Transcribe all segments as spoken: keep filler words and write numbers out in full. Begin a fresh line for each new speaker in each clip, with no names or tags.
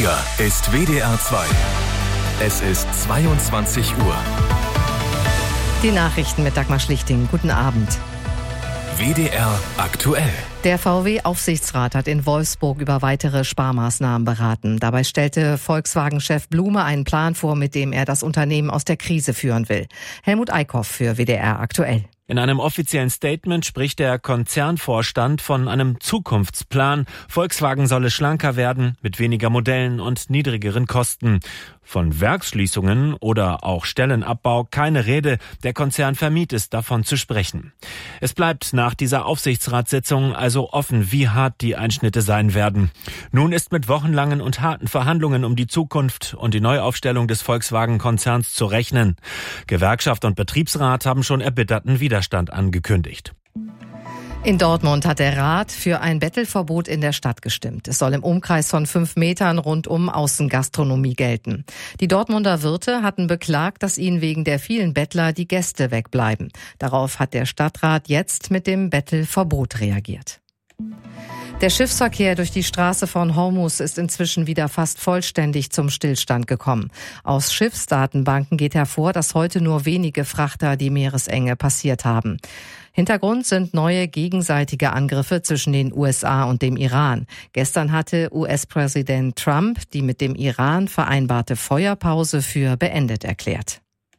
Hier ist W D R zwei. Es ist zweiundzwanzig Uhr.
Die Nachrichten mit Dagmar Schlichting. Guten Abend.
W D R aktuell.
Der V W-Aufsichtsrat hat in Wolfsburg über weitere Sparmaßnahmen beraten. Dabei stellte Volkswagen-Chef Blume einen Plan vor, mit dem er das Unternehmen aus der Krise führen will. Helmut Eickhoff für W D R aktuell.
In einem offiziellen Statement spricht der Konzernvorstand von einem Zukunftsplan. Volkswagen solle schlanker werden, mit weniger Modellen und niedrigeren Kosten. Von Werksschließungen oder auch Stellenabbau keine Rede. Der Konzern vermied es, davon zu sprechen. Es bleibt nach dieser Aufsichtsratssitzung also offen, wie hart die Einschnitte sein werden. Nun ist mit wochenlangen und harten Verhandlungen um die Zukunft und die Neuaufstellung des Volkswagen-Konzerns zu rechnen. Gewerkschaft und Betriebsrat haben schon erbitterten Widerstand angekündigt.
In Dortmund hat der Rat für ein Bettelverbot in der Stadt gestimmt. Es soll im Umkreis von fünf Metern rund um Außengastronomie gelten. Die Dortmunder Wirte hatten beklagt, dass ihnen wegen der vielen Bettler die Gäste wegbleiben. Darauf hat der Stadtrat jetzt mit dem Bettelverbot reagiert. Der Schiffsverkehr durch die Straße von Hormuz ist inzwischen wieder fast vollständig zum Stillstand gekommen. Aus Schiffsdatenbanken geht hervor, dass heute nur wenige Frachter die Meeresenge passiert haben. Hintergrund sind neue gegenseitige Angriffe zwischen den U S A und dem Iran. Gestern hatte U S-Präsident Trump die mit dem Iran vereinbarte Feuerpause für beendet erklärt.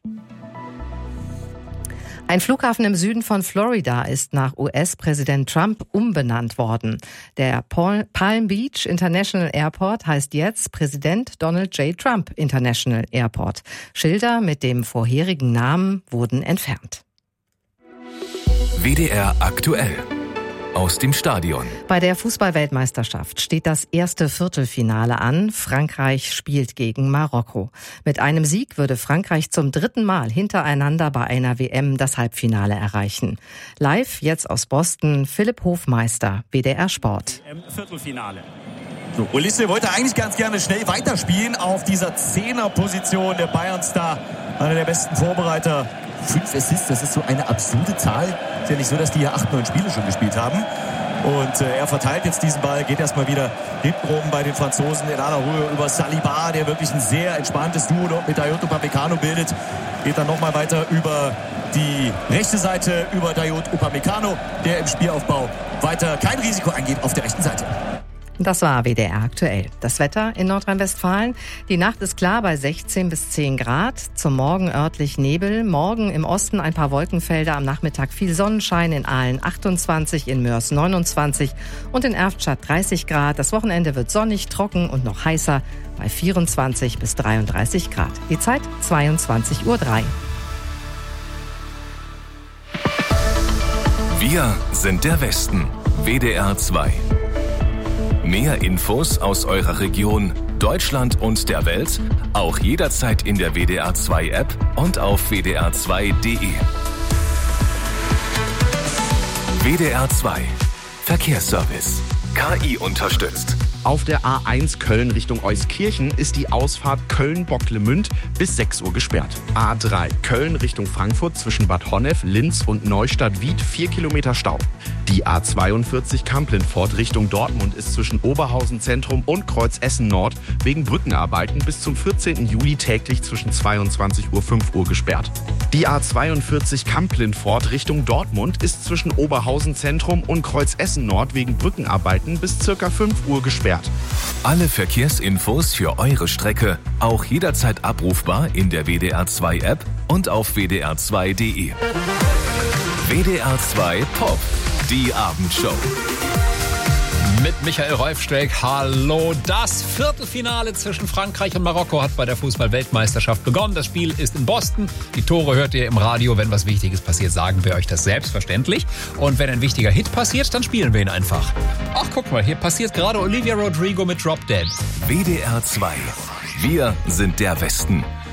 Ein Flughafen im Süden von Florida ist nach U S-Präsident Trump umbenannt worden. Der Palm Beach International Airport heißt jetzt Präsident Donald J. Trump International Airport. Schilder mit dem vorherigen Namen wurden entfernt.
W D R aktuell. Aus dem Stadion.
Bei der Fußball-Weltmeisterschaft steht das erste Viertelfinale an. Frankreich spielt gegen Marokko. Mit einem Sieg würde Frankreich zum dritten Mal hintereinander bei einer W M das Halbfinale erreichen. Live jetzt aus Boston, Philipp Hofmeister, W D R Sport.
Viertelfinale. So, Ulisse wollte eigentlich ganz gerne schnell weiterspielen auf dieser Zehner-Position. Der Bayern-Star, einer der besten Vorbereiter. Fünf Assists, das ist so eine absurde Zahl. Ist ja nicht so, dass die hier acht, neun Spiele schon gespielt haben. Und äh, er verteilt jetzt diesen Ball, geht erstmal wieder hintenrum bei den Franzosen in aller Ruhe über Saliba, der wirklich ein sehr entspanntes Duo dort mit Dayot Upamecano bildet. Geht dann nochmal weiter über die rechte Seite, über Dayot Upamecano, der im Spielaufbau weiter kein Risiko eingeht auf der rechten Seite.
Das war W D R aktuell. Das Wetter in Nordrhein-Westfalen. Die Nacht ist klar bei sechzehn bis zehn Grad. Zum Morgen örtlich Nebel. Morgen im Osten ein paar Wolkenfelder. Am Nachmittag viel Sonnenschein. In Aalen achtundzwanzig, in Mörs neunundzwanzig und in Erftstadt dreißig Grad. Das Wochenende wird sonnig, trocken und noch heißer bei vierundzwanzig bis dreiunddreißig Grad. Die Zeit zweiundzwanzig Uhr drei.
Wir sind der Westen. W D R zwei. Mehr Infos aus eurer Region, Deutschland und der Welt, auch jederzeit in der W D R zwei App und auf w d r zwei punkt d e. W D R zwei Verkehrsservice. K I unterstützt.
Auf der A eins Köln Richtung Euskirchen ist die Ausfahrt Köln-Bocklemünd bis sechs Uhr gesperrt. A drei Köln Richtung Frankfurt zwischen Bad Honnef, Linz und Neustadt-Wied vier Kilometer Stau. Die A zweiundvierzig Kamp-Lintfort Richtung Dortmund ist zwischen Oberhausen Zentrum und Kreuz Essen Nord wegen Brückenarbeiten bis zum vierzehnten Juli täglich zwischen zweiundzwanzig Uhr und fünf Uhr gesperrt. Die A zweiundvierzig Kamp-Lintfort Richtung Dortmund ist zwischen Oberhausen Zentrum und Kreuz Essen Nord wegen Brückenarbeiten bis circa fünf Uhr gesperrt.
Alle Verkehrsinfos für eure Strecke auch jederzeit abrufbar in der W D R zwei App und auf w d r zwei punkt d e. W D R zwei Pop, die Abendshow.
Mit Michael Rolfstreck, hallo. Das Viertelfinale zwischen Frankreich und Marokko hat bei der Fußball-Weltmeisterschaft begonnen. Das Spiel ist in Boston. Die Tore hört ihr im Radio. Wenn was Wichtiges passiert, sagen wir euch das selbstverständlich. Und wenn ein wichtiger Hit passiert, dann spielen wir ihn einfach. Ach, guck mal, hier passiert gerade Olivia Rodrigo mit Drop Dead.
W D R zwei. Wir sind der Westen.